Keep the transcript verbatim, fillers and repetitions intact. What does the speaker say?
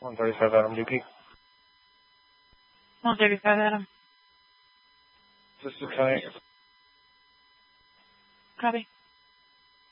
one thirty-five Adam Dookie. one thirty-five Adam. This is County. Copy.